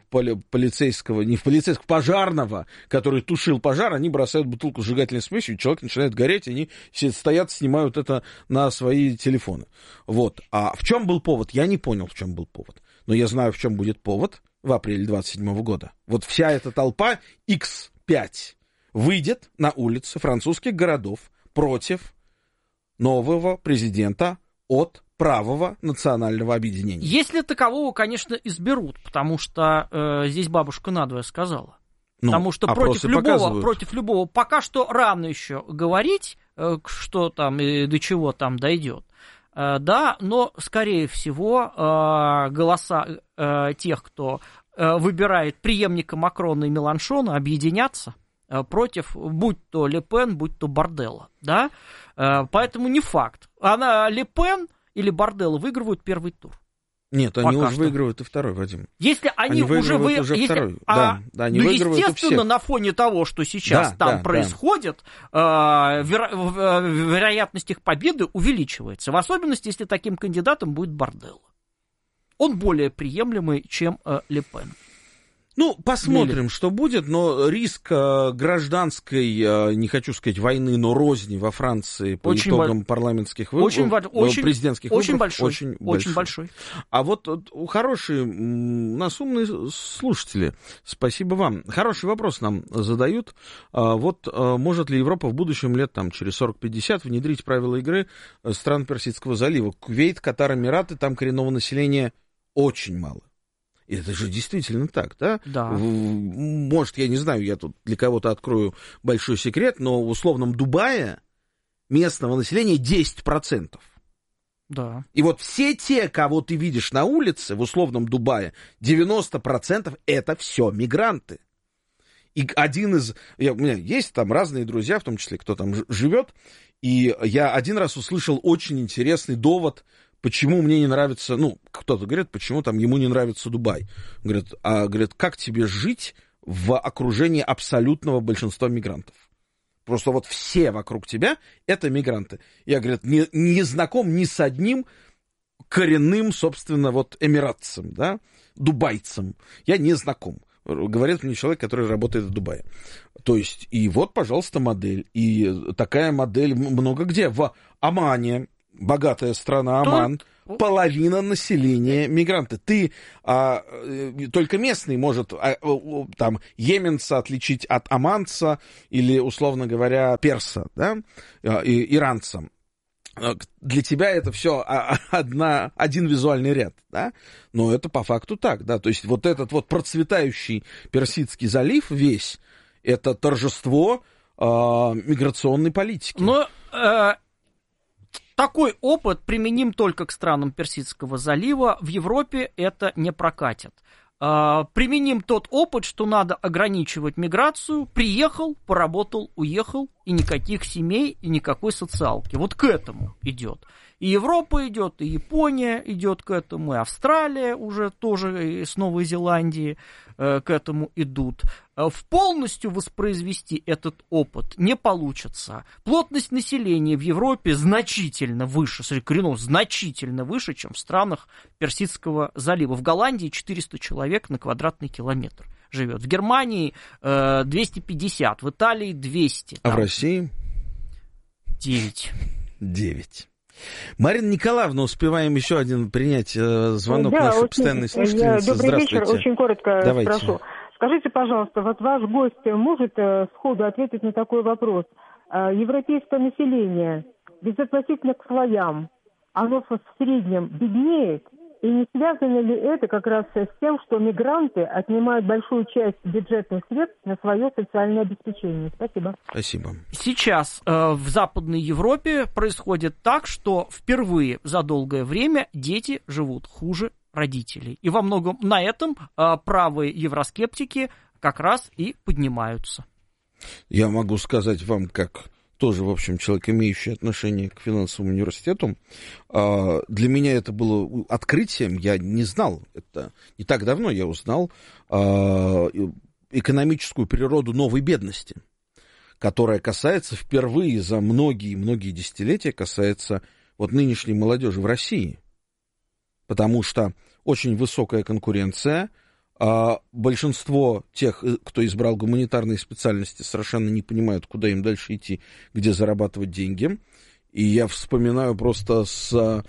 пожарного, который тушил пожар, они бросают бутылку с сжигательной смесью, и человек начинает гореть, они стоят, снимают это на свои телефоны. Вот. А в чем был повод? Я не понял, в чем был повод. Но я знаю, в чем будет повод в апреле 27 года. Вот вся эта толпа X5 выйдет на улицы французских городов против нового президента от правого национального объединения. Если такового, конечно, изберут, потому что здесь бабушка надвое сказала. Потому что против любого пока что рано еще говорить, что там и до чего там дойдет. Да, но, скорее всего, голоса тех, кто выбирает преемника Макрона и Меланшона, объединятся против, будь то Ле Пен, будь то Борделла. Да? Поэтому не факт. Ле Пен или Борделла выигрывают первый тур. Нет, они уже выигрывают и второй, Вадим. Если они уже второй. Да, они выигрывают естественно, у всех. На фоне того, что сейчас там происходит, вероятность их победы увеличивается. В особенности, если таким кандидатом будет Борделла. Он более приемлемый, чем Ле Пен. Ну, посмотрим, что будет, но риск гражданской, не хочу сказать войны, но розни во Франции по итогам парламентских выборов, президентских выборов очень большой. А вот хорошие, у нас умные слушатели, спасибо вам. Хороший вопрос нам задают. Вот может ли Европа в будущем лет там, через 40-50 внедрить правила игры стран Персидского залива? Кувейт, Катар, Эмираты, там коренного населения очень мало. Это же действительно так, да? Да. Может, я не знаю, я тут для кого-то открою большой секрет, но в условном Дубае местного населения 10%. Да. И вот все те, кого ты видишь на улице в условном Дубае, 90% это все мигранты. И один из... У меня есть там разные друзья, в том числе, кто там живет, и я один раз услышал очень интересный довод, почему мне не нравится, ну, кто-то говорит, почему там ему не нравится Дубай. Говорят, как тебе жить в окружении абсолютного большинства мигрантов. Просто вот все вокруг тебя — это мигранты. Я, говорю, не знаком ни с одним коренным, собственно, вот эмиратцем, да, дубайцем. Я не знаком. Говорит мне человек, который работает в Дубае. То есть, и вот, пожалуйста, модель. И такая модель много где. В Омане, богатая страна Оман, половина населения мигранты. Ты только местный может там йеменца отличить от оманца или, условно говоря, перса, да, иранца. Для тебя это все один визуальный ряд, да, но это по факту так, да, то есть вот этот вот процветающий Персидский залив весь, это торжество миграционной политики. Но такой опыт применим только к странам Персидского залива, в Европе это не прокатит. Применим тот опыт, что надо ограничивать миграцию, приехал, поработал, уехал, и никаких семей, и никакой социалки. Вот к этому идет. И Европа идет, и Япония идет к этому, и Австралия уже тоже с Новой Зеландии к этому идут. Полностью воспроизвести этот опыт не получится. Плотность населения в Европе значительно выше, значительно выше, чем в странах Персидского залива. В Голландии 400 человек на квадратный километр живет. В Германии 250, в Италии 200. А в России? 9. Марина Николаевна, успеваем еще один принять звонок нашей постоянной слушательницы. Добрый вечер, очень коротко спрошу. Скажите, пожалуйста, вот ваш гость может сходу ответить на такой вопрос. Европейское население, безотносительно к слоям, оно в среднем беднеет? И не связано ли это как раз с тем, что мигранты отнимают большую часть бюджетных средств на свое социальное обеспечение? Спасибо. Спасибо. Сейчас в Западной Европе происходит так, что впервые за долгое время дети живут хуже родителей. И во многом на этом правые евроскептики как раз и поднимаются. Я могу сказать вам, как тоже, в общем, человек, имеющий отношение к финансовому университету, для меня это было открытием, я не знал, это не так давно я узнал экономическую природу новой бедности, которая касается впервые за многие-многие десятилетия, касается вот нынешней молодежи в России, потому что очень высокая конкуренция, большинство тех, кто избрал гуманитарные специальности, совершенно не понимают, куда им дальше идти, где зарабатывать деньги. И я вспоминаю просто с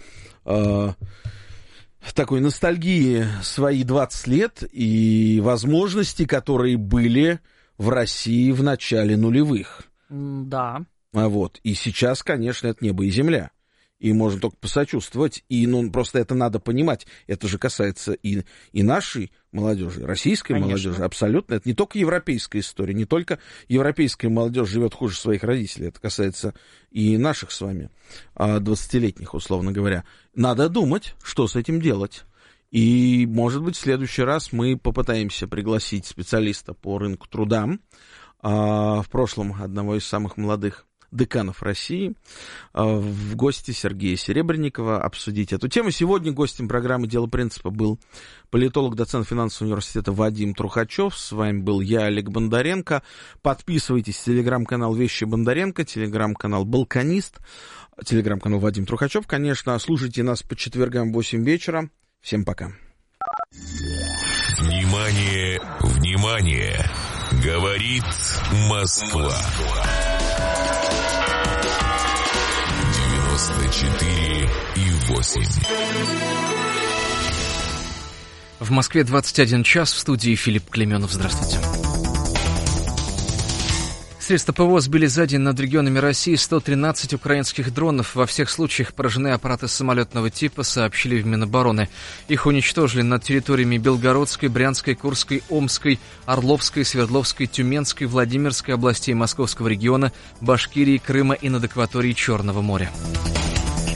такой ностальгией свои 20 лет и возможности, которые были в России в начале нулевых. Да. Вот. И сейчас, конечно, это небо и земля. И можно только посочувствовать, и просто это надо понимать. Это же касается и нашей молодежи, российской молодежи, абсолютно. Это не только европейская история, не только европейская молодежь живет хуже своих родителей. Это касается и наших с вами, 20-летних, условно говоря. Надо думать, что с этим делать. И, может быть, в следующий раз мы попытаемся пригласить специалиста по рынку труда, в прошлом одного из самых молодых деканов России, в гости Сергея Серебренникова, обсудить эту тему. Сегодня гостем программы «Дело принципа» был политолог, доцент финансового университета Вадим Трухачев. С вами был я, Олег Бондаренко. Подписывайтесь, телеграм-канал «Вещи Бондаренко», телеграм-канал «Балканист», телеграм-канал Вадим Трухачев, конечно. Слушайте нас по четвергам в 8 вечера. Всем пока. Внимание, внимание! Говорит Москва. 94,8. В Москве 21 час, в студии Филипп Клеменов. Здравствуйте. Средства ПВО сбили за день над регионами России 113 украинских дронов. Во всех случаях поражены аппараты самолетного типа, сообщили в Минобороны. Их уничтожили над территориями Белгородской, Брянской, Курской, Омской, Орловской, Свердловской, Тюменской, Владимирской областей Московского региона, Башкирии, Крыма и над акваторией Черного моря.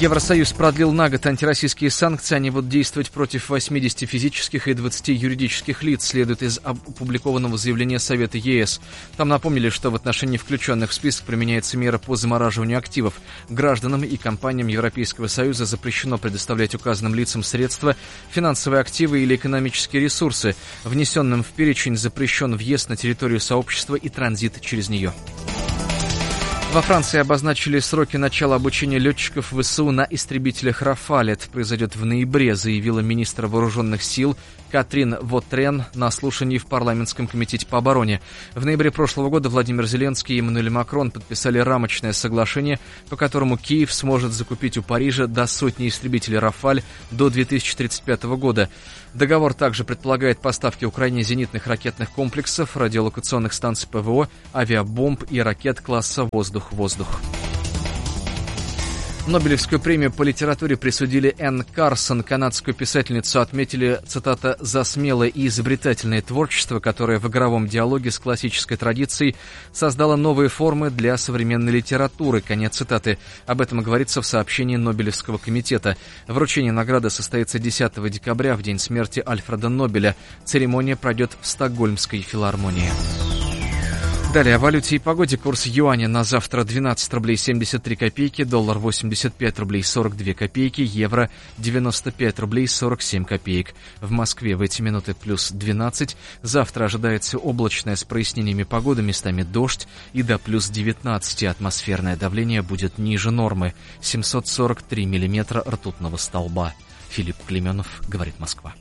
Евросоюз продлил на год антироссийские санкции. Они будут действовать против 80 физических и 20 юридических лиц, следует из опубликованного заявления Совета ЕС. Там напомнили, что в отношении включенных в список применяется мера по замораживанию активов. Гражданам и компаниям Европейского Союза запрещено предоставлять указанным лицам средства, финансовые активы или экономические ресурсы. Внесенным в перечень запрещен въезд на территорию сообщества и транзит через нее. Во Франции обозначили сроки начала обучения летчиков ВСУ на истребителях «Рафаль». Это произойдет в ноябре, заявила министр вооруженных сил Катрин Вотрен на слушании в парламентском комитете по обороне. В ноябре прошлого года Владимир Зеленский и Эммануэль Макрон подписали рамочное соглашение, по которому Киев сможет закупить у Парижа до 100 истребителей «Рафаль» до 2035 года. Договор также предполагает поставки Украине зенитных ракетных комплексов, радиолокационных станций ПВО, авиабомб и ракет класса «Воздух-воздух». Нобелевскую премию по литературе присудили Энн Карсон. Канадскую писательницу отметили, цитата, «за смелое и изобретательное творчество, которое в игровом диалоге с классической традицией создало новые формы для современной литературы». Конец цитаты. Об этом говорится в сообщении Нобелевского комитета. Вручение награды состоится 10 декабря, в день смерти Альфреда Нобеля. Церемония пройдет в Стокгольмской филармонии. Далее о валюте и погоде. Курс юаня на завтра 12 рублей 73 копейки, доллар 85 рублей 42 копейки, евро 95 рублей 47 копеек. В Москве в эти минуты плюс 12. Завтра ожидается облачная с прояснениями погоды, местами дождь и до плюс 19. Атмосферное давление будет ниже нормы. 743 миллиметра ртутного столба. Филипп Клеменов, говорит Москва.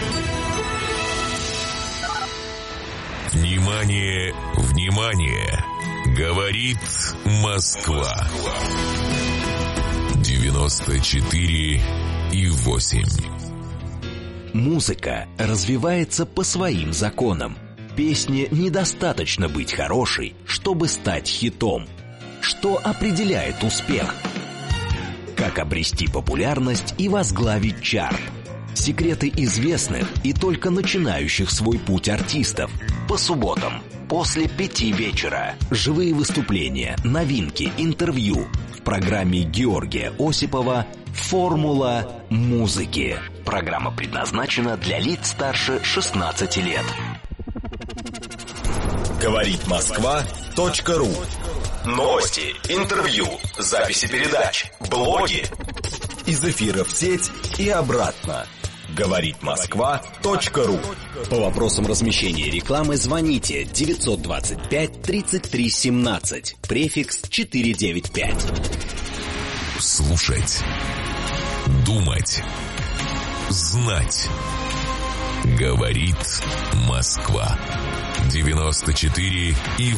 Внимание, внимание! Говорит Москва. 94,8. Музыка развивается по своим законам. Песне недостаточно быть хорошей, чтобы стать хитом. Что определяет успех? Как обрести популярность и возглавить чарт? Секреты известных и только начинающих свой путь артистов. По субботам после 5 вечера. Живые выступления, новинки, интервью. В программе Георгия Осипова «Формула музыки». Программа предназначена для лиц старше 16 лет. Говорит Москва.ру. Новости, интервью, записи передач, блоги. Из эфира в сеть и обратно. Говорит Москва.ру. По вопросам размещения рекламы звоните 925 33 17, префикс 495. Слушать, думать, знать. Говорит Москва. 94,8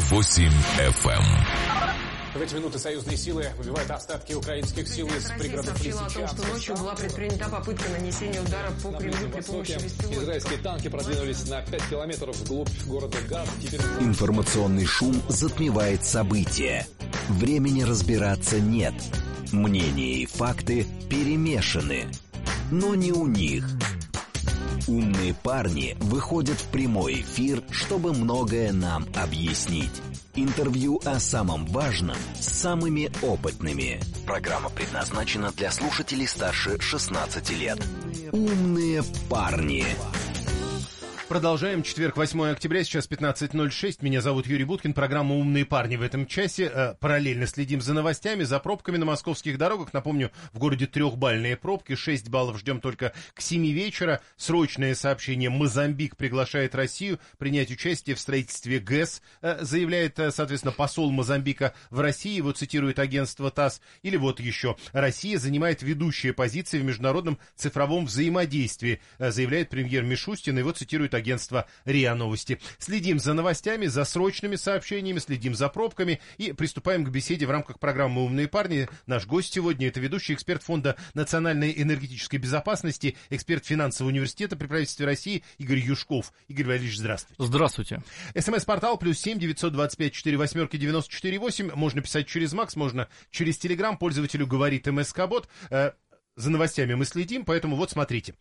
FM. В эти минуты союзные силы выбивают остатки украинских сил из пригородов Лисичанска. Сообщила о том, что ночью была предпринята попытка нанесения удара по Кремлю при помощи беспилотников. Израильские танки продвинулись на 5 километров вглубь города Газ. Информационный шум затмевает события. Времени разбираться нет. Мнения и факты перемешаны. Но не у них. Умные парни выходят в прямой эфир, чтобы многое нам объяснить. Интервью о самом важном с самыми опытными. Программа предназначена для слушателей старше 16 лет. Умные парни. Продолжаем. Четверг, 8 октября, сейчас 15:06. Меня зовут Юрий Буткин. Программа «Умные парни» в этом часе. Параллельно следим за новостями, за пробками на московских дорогах. Напомню, в городе 3-бальные пробки. 6 баллов ждем только к 7 вечера. Срочное сообщение. Мозамбик приглашает Россию принять участие в строительстве ГЭС, заявляет, соответственно, посол Мозамбика в России. Вот цитирует агентство ТАСС. Или вот еще. Россия занимает ведущие позиции в международном цифровом взаимодействии, заявляет премьер Мишустин. И вот цитирует агентство РИА Новости. Следим за новостями, за срочными сообщениями, следим за пробками и приступаем к беседе в рамках программы «Умные парни». Наш гость сегодня — это ведущий эксперт Фонда национальной энергетической безопасности, эксперт финансового университета при правительстве России Игорь Юшков. Игорь Валерьевич, здравствуйте. Здравствуйте. СМС-портал +7 925 48 94 8. Можно писать через Макс, можно через Телеграм. Пользователю говорит МСК-бот. За новостями мы следим, поэтому вот смотрите.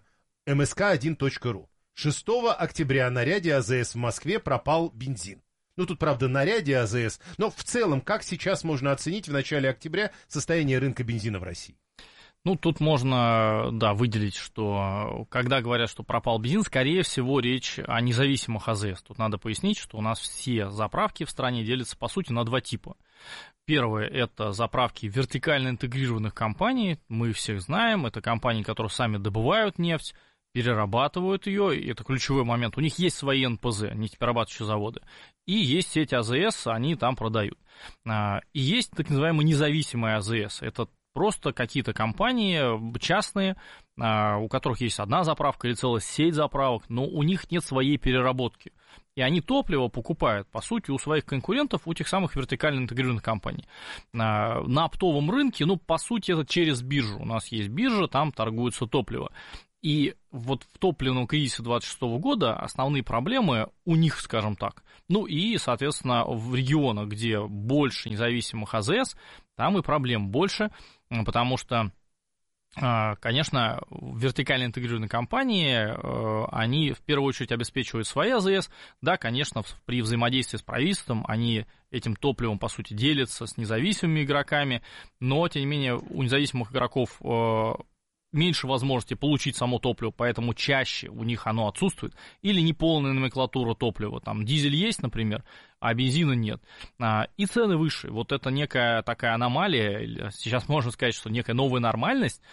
msk1.ru. 6 октября на ряде АЗС в Москве пропал бензин. Ну, тут, правда, на ряде АЗС. Но в целом, как сейчас можно оценить в начале октября состояние рынка бензина в России? Ну, тут можно, да, выделить, что когда говорят, что пропал бензин, скорее всего, речь о независимых АЗС. Тут надо пояснить, что у нас все заправки в стране делятся, по сути, на два типа. Первое – это заправки вертикально интегрированных компаний. Мы всех знаем, это компании, которые сами добывают нефть, перерабатывают ее, и это ключевой момент. У них есть свои НПЗ, нефтеперерабатывающие заводы, и есть сеть АЗС, они там продают. И есть так называемые независимые АЗС. Это просто какие-то компании частные, у которых есть одна заправка или целая сеть заправок, но у них нет своей переработки. И они топливо покупают, по сути, у своих конкурентов, у тех самых вертикально интегрированных компаний. На оптовом рынке, ну, по сути, это через биржу. У нас есть биржа, там торгуется топливо. И вот в топливном кризисе 2026 года основные проблемы у них, скажем так. Ну и, соответственно, в регионах, где больше независимых АЗС, там и проблем больше, потому что, конечно, вертикально интегрированные компании, они в первую очередь обеспечивают свои АЗС. Да, конечно, при взаимодействии с правительством они этим топливом, по сути, делятся с независимыми игроками, но, тем не менее, у независимых игроков меньше возможности получить само топливо, поэтому чаще у них оно отсутствует, или неполная номенклатура топлива, там дизель есть, например, а бензина нет, и цены выше. Вот это некая такая аномалия, сейчас можно сказать, что некая новая нормальность,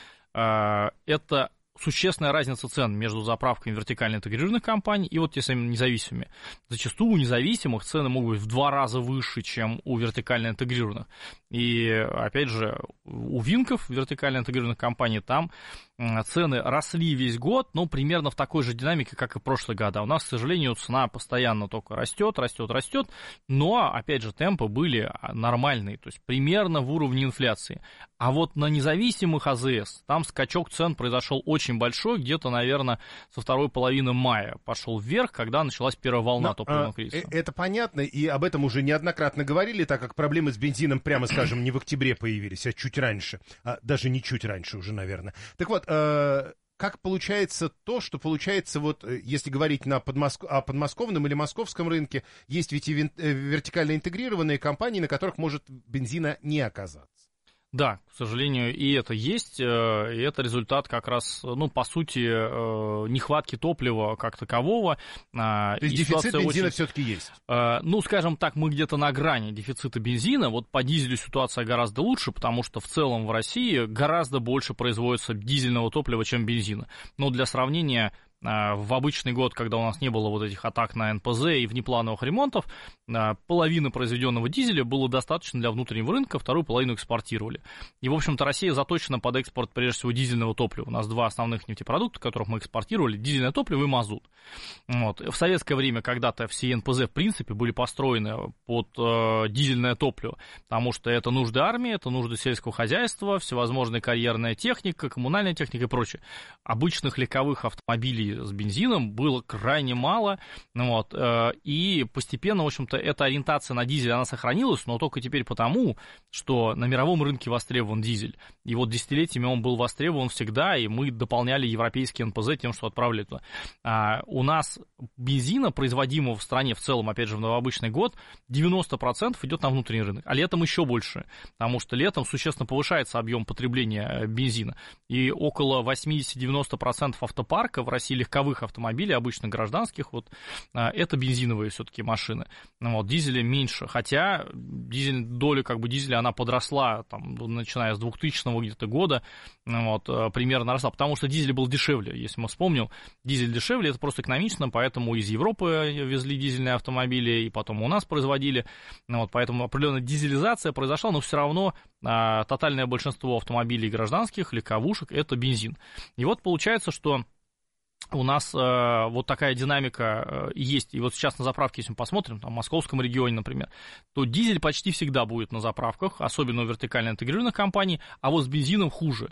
это существенная разница цен между заправками вертикально интегрированных компаний и вот те самыми независимыми. Зачастую у независимых цены могут быть в 2 раза выше, чем у вертикально интегрированных. И, опять же, у Винков, вертикально интегрированных компаний, там цены росли весь год, но примерно в такой же динамике, как и в прошлые годы. А у нас, к сожалению, цена постоянно только растет, но, опять же, темпы были нормальные, то есть примерно в уровне инфляции. А вот на независимых АЗС там скачок цен произошел очень большой, где-то, наверное, со второй половины мая пошел вверх, когда началась первая волна топливного кризиса. Это понятно, и об этом уже неоднократно говорили, так как проблемы с бензином, прямо скажем, не в октябре появились, а чуть раньше, даже не чуть раньше уже, наверное. Так вот, как получается то, что получается, вот, если говорить о подмосковном или московском рынке, есть ведь и вертикально интегрированные компании, на которых может бензина не оказаться? Да, к сожалению, и это есть, и это результат как раз, ну, по сути, нехватки топлива как такового. То есть дефицит бензина все-таки есть? Ну, скажем так, мы где-то на грани дефицита бензина. Вот по дизелю ситуация гораздо лучше, потому что в целом в России гораздо больше производится дизельного топлива, чем бензина. Но для сравнения, в обычный год, когда у нас не было вот этих атак на НПЗ и внеплановых ремонтов, половина произведенного дизеля было достаточно для внутреннего рынка, вторую половину экспортировали. И, в общем-то, Россия заточена под экспорт, прежде всего, дизельного топлива. У нас 2 основных нефтепродукта, которых мы экспортировали, дизельное топливо и мазут. Вот. В советское время когда-то все НПЗ, в принципе, были построены под дизельное топливо, потому что это нужды армии, это нужды сельского хозяйства, всевозможная карьерная техника, коммунальная техника и прочее. Обычных легковых автомобилей с бензином было крайне мало, вот, и постепенно, в общем-то, эта ориентация на дизель, она сохранилась, но только теперь потому, что на мировом рынке востребован дизель, и вот десятилетиями он был востребован всегда, и мы дополняли европейские НПЗ тем, что отправляли туда. У нас бензина, производимого в стране в целом, опять же, в новообычный год, 90% идет на внутренний рынок, а летом еще больше, потому что летом существенно повышается объем потребления бензина, и около 80-90% автопарка в России легковых автомобилей, обычно гражданских, вот, это бензиновые все-таки машины. Вот, дизеля меньше, хотя доля как бы дизеля, она подросла, там, начиная с 2000 где-то года, вот, примерно росла, потому что дизель был дешевле, если мы вспомним, дизель дешевле, это просто экономично, поэтому из Европы везли дизельные автомобили, и потом у нас производили, вот, поэтому определенная дизелизация произошла, но все равно тотальное большинство автомобилей гражданских, легковушек, это бензин. И вот получается, что у нас вот такая динамика есть. И вот сейчас на заправке, если мы посмотрим, там, в московском регионе, например, то дизель почти всегда будет на заправках, особенно у вертикально интегрированных компаний, а вот с бензином хуже.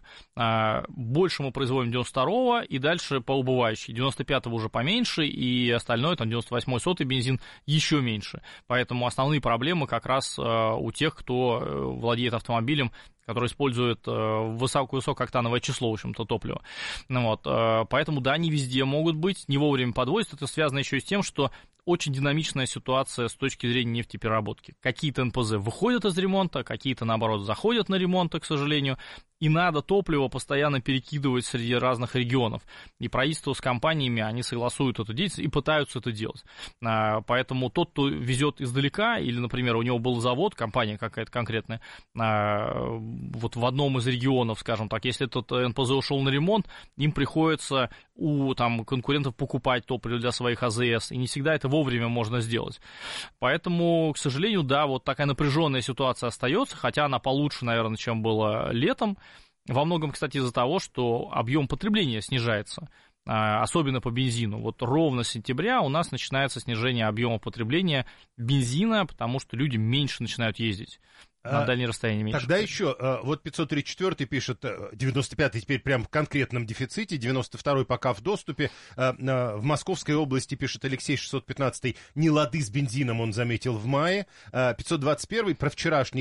Больше мы производим 92-го и дальше по убывающей. 95-го уже поменьше, и остальное, там, 98-й, 100-й бензин еще меньше. Поэтому основные проблемы как раз у тех, кто владеет автомобилем, который использует высокооктановое число, в общем-то, топлива. Ну, вот, поэтому, да, не везде могут быть, не вовремя подвозят. Это связано еще и с тем, что очень динамичная ситуация с точки зрения нефтепереработки. Какие-то НПЗ выходят из ремонта, какие-то, наоборот, заходят на ремонт, к сожалению, и надо топливо постоянно перекидывать среди разных регионов. И правительство с компаниями, они согласуют эту деятельность и пытаются это делать. Поэтому тот, кто везет издалека, или, например, у него был завод, компания какая-то конкретная, вот в одном из регионов, скажем так, если этот НПЗ ушел на ремонт, им приходится у там, конкурентов покупать топливо для своих АЗС, и не всегда это вовремя можно сделать. Поэтому, к сожалению, да, вот такая напряженная ситуация остается, хотя она получше, наверное, чем было летом. Во многом, кстати, из-за того, что объем потребления снижается, особенно по бензину. Вот ровно с сентября у нас начинается снижение объема потребления бензина, потому что люди меньше начинают ездить. На дальние расстояния меньше. Тогда еще, вот 534 пишет, 95-й теперь прям в конкретном дефиците, 92-й пока в доступе. В Московской области, пишет Алексей 615-й, не лады с бензином он заметил в мае. 521-й про вчерашний